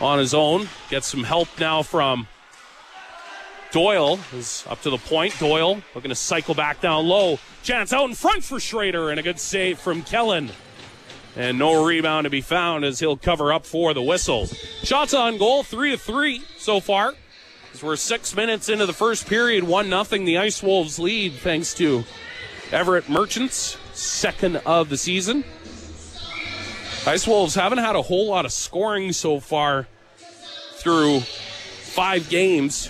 on his own. Gets some help now from Doyle. Is up to the point. Doyle looking to cycle back down low. Chance out in front for Schrader, and a good save from Kellen. And no rebound to be found as he'll cover up for the whistle. Shots on goal, 3-3 so far. As we're 6 minutes into the first period, 1-0 the Ice Wolves lead thanks to Everett Merchants, second of the season. Ice Wolves haven't had a whole lot of scoring so far through 5 games.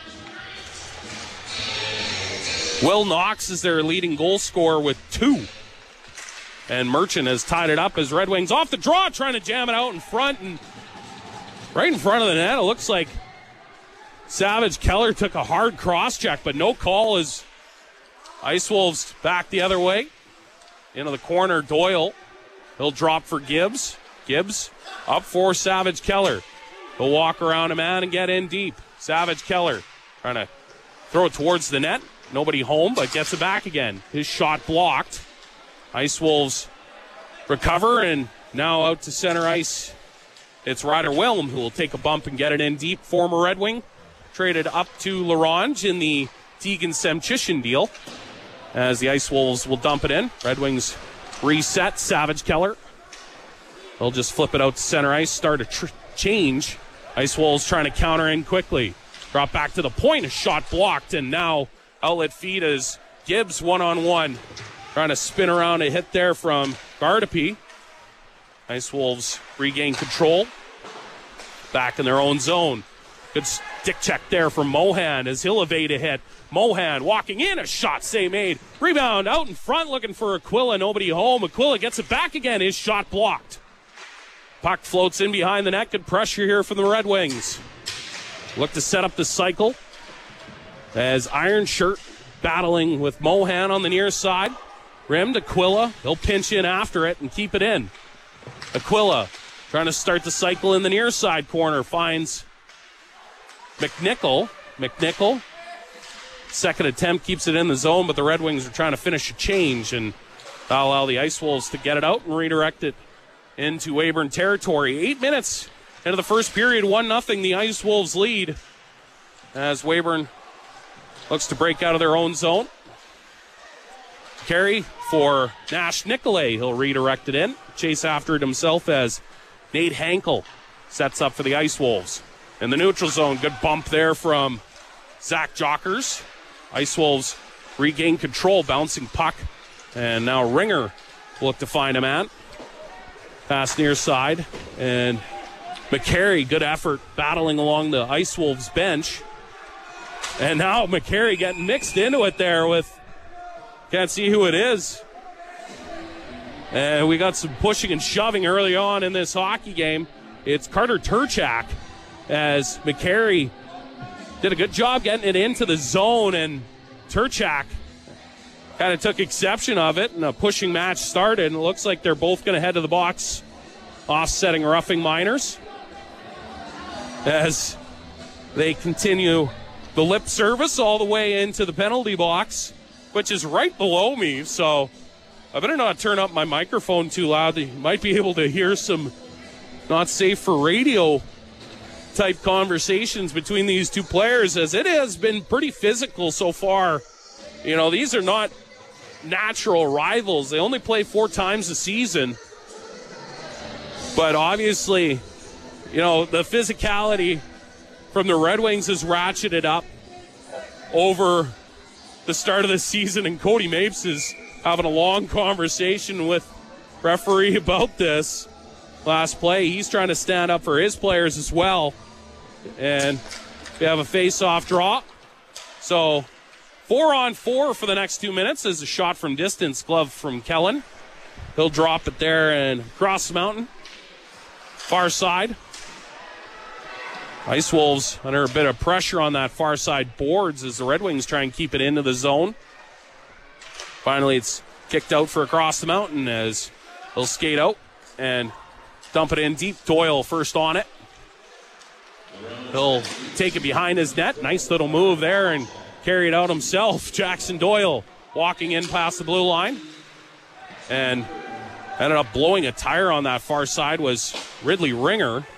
Will Knox is their leading goal scorer with 2. And Merchant has tied it up as Red Wings off the draw, trying to jam it out in front. And right in front of the net, it looks like Savage Keller took a hard cross check, but no call as Ice Wolves back the other way. Into the corner, Doyle. He'll drop for Gibbs. Gibbs up for Savage Keller. He'll walk around a man and get in deep. Savage Keller trying to throw it towards the net. Nobody home, but gets it back again. His shot blocked. Ice Wolves recover, and now out to center ice. It's Ryder Wilm who will take a bump and get it in deep. Former Red Wing traded up to Larange in the Tegan Semchishin deal as the Ice Wolves will dump it in. Red Wings reset. Savage Keller. They'll just flip it out to center ice, start a change. Ice Wolves trying to counter in quickly. Drop back to the point, a shot blocked, and now outlet feed as Gibbs one-on-one. Trying to spin around a hit there from Gardapi. Ice Wolves regain control. Back in their own zone. Good stick check there from Mohan as he'll evade a hit. Mohan walking in, a shot save made. Rebound out in front looking for Aquila. Nobody home. Aquila gets it back again. His shot blocked. Puck floats in behind the net. Good pressure here from the Red Wings. Look to set up the cycle as Iron Shirt battling with Mohan on the near side. Rimmed Aquila. He'll pinch in after it and keep it in. Aquila trying to start the cycle in the near side corner. Finds McNichol. McNichol. Second attempt keeps it in the zone, but the Red Wings are trying to finish a change, and that'll allow the Ice Wolves to get it out and redirect it into Weyburn territory. 8 minutes into the first period, 1-0 the Ice Wolves lead as Weyburn looks to break out of their own zone. Carry for Nash Nicolay. He'll redirect it in. Chase after it himself as Nate Hankel sets up for the Ice Wolves. In the neutral zone, good bump there from Zach Jockers. Ice Wolves regain control, bouncing puck. And now Ringer will look to find a man. Pass near side. And McCary, good effort, battling along the Ice Wolves bench. And now McCary getting mixed into it there with, can't see who it is. And we got some pushing and shoving early on in this hockey game. It's Carter Turchak as McCary did a good job getting it into the zone, and Turchak kind of took exception of it, and a pushing match started, and it looks like they're both going to head to the box, offsetting Roughing Miners as they continue the lip service all the way into the penalty box, which is right below me, so I better not turn up my microphone too loud. You might be able to hear some not safe for radio type conversations between these two players, as it has been pretty physical so far. You know, these are not natural rivals. They only play 4 times a season. But obviously, you know, the physicality from the Red Wings has ratcheted up over the start of the season, and Cody Mapes is having a long conversation with referee about this last play. He's trying to stand up for his players as well. And we have a face-off draw. So 4-on-4 for the next 2 minutes as a shot from distance, glove from Kellen. He'll drop it there and cross the mountain. Far side. Ice Wolves under a bit of pressure on that far side boards as the Red Wings try and keep it into the zone. Finally, it's kicked out for across the mountain as he'll skate out and dump it in deep. Doyle first on it. He'll take it behind his net. Nice little move there and carry it out himself. Jackson Doyle walking in past the blue line. And ended up blowing a tire on that far side was Ridley Ringer.